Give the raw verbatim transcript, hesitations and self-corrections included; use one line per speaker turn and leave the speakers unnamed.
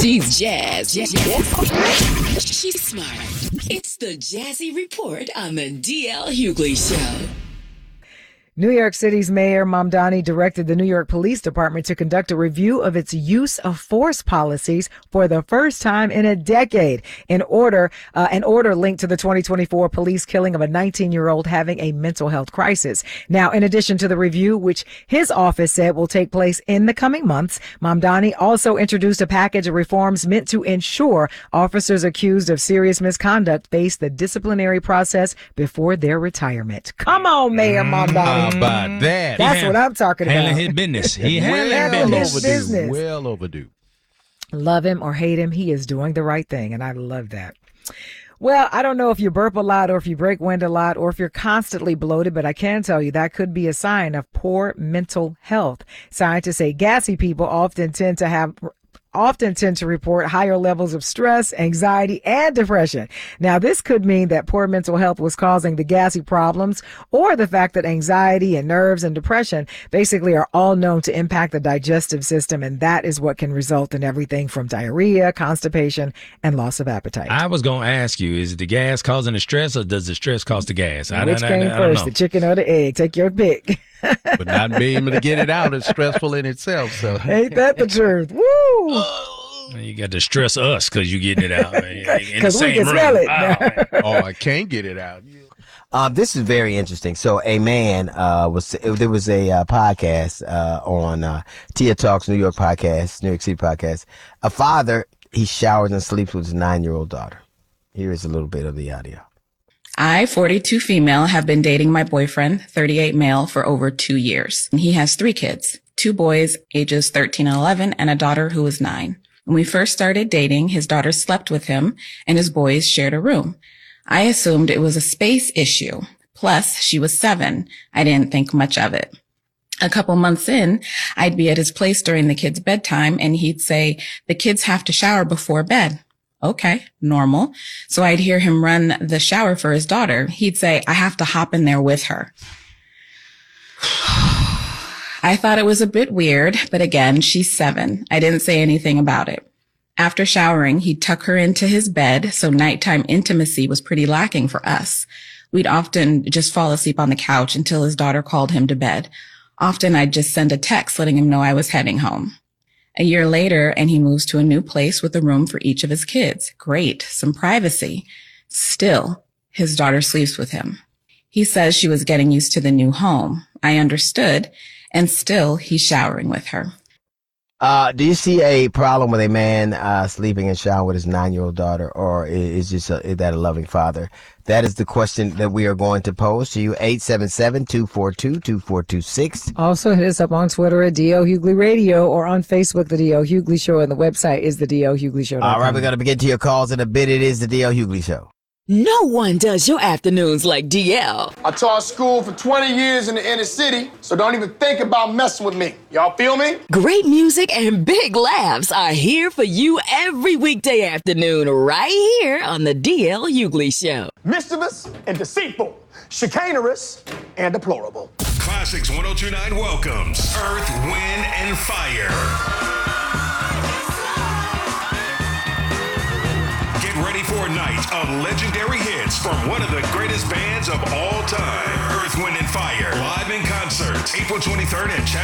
She's Jazz. Jazz. She's smart. It's the Jazzy Report on the D L Hughley Show.
New York City's Mayor Mamdani directed the New York Police Department to conduct a review of its use of force policies for the first time in a decade. In order, uh, an order linked to the twenty twenty-four police killing of a nineteen-year-old having a mental health crisis. Now, in addition to the review, which his office said will take place in the coming months, Mamdani also introduced a package of reforms meant to ensure officers accused of serious misconduct face the disciplinary process before their retirement. Come on, Mayor Mamdani.
How about that?
That's what I'm talking about.
Handling his business. He handling
Handling
business.
his business.
Well overdue.
Love him or hate him, he is doing the right thing, and I love that. Well, I don't know if you burp a lot or if you break wind a lot or if you're constantly bloated, but I can tell you that could be a sign of poor mental health. Scientists say gassy people often tend to have often tend to report higher levels of stress, anxiety, and depression. Now, this could mean that poor mental health was causing the gassy problems, or the fact that anxiety and nerves and depression basically are all known to impact the digestive system, and that is what can result in everything from diarrhea, constipation, and loss of appetite.
I was going to ask you, is the gas causing the stress, or does the stress cause the gas? I,
Which
I,
came
I, I
first, the chicken or the egg? Take your pick.
But not being able to get it out is stressful in itself. So
Ain't that the truth? Woo!
You got to stress us because you getting it out.
Because we can smell it.
Oh,
oh, I can't get it out.
Um, this is very interesting. So a man uh, was there was a uh, podcast uh, on uh, Tia Talks New York podcast, New York City podcast. A father, he showers and sleeps with his nine-year-old daughter. Here is a little bit of the audio.
I, forty-two female, have been dating my boyfriend, thirty-eight male, for over two years. And he has three kids, two boys, ages thirteen and eleven, and a daughter who is nine. When we first started dating, his daughter slept with him and his boys shared a room. I assumed it was a space issue. Plus, she was seven. I didn't think much of it. A couple months in, I'd be at his place during the kids' bedtime and he'd say, the kids have to shower before bed. Okay, normal. So I'd hear him run the shower for his daughter. He'd say, I have to hop in there with her. I thought it was a bit weird, but again, she's seven. I didn't say anything about it. After showering, he'd tuck her into his bed, so nighttime intimacy was pretty lacking for us. We'd often just fall asleep on the couch until his daughter called him to bed. Often I'd just send a text letting him know I was heading home. A year later, and he moves to a new place with a room for each of his kids. Great, some privacy. Still, his daughter sleeps with him. He says she was getting used to the new home. I understood, and still he's showering with her.
Uh, do you see a problem with a man uh, sleeping and showering with his nine-year-old daughter, or is just a, is that a loving father? That is the question that we are going to pose to you. eight seven seven, two four two, two four two six.
Also hit us up on Twitter at D O Hughley Radio or on Facebook, The D O Hughley Show, and the website is the D O Hughley Show.
All right, we're going to get to your calls in a bit. It is the D L Hughley Show.
No one does your afternoons like D L.
I taught school for twenty years in the inner city, so don't even think about messing with me. Y'all feel me?
Great music and big laughs are here for you every weekday afternoon right here on the D L Hughley Show.
Mischievous and deceitful, chicanerous and deplorable.
Classics one oh two point nine welcomes Earth, Wind, and Fire. Ready for a night of legendary hits from one of the greatest bands of all time, Earth, Wind and Fire, live in concert, April twenty-third at Chatham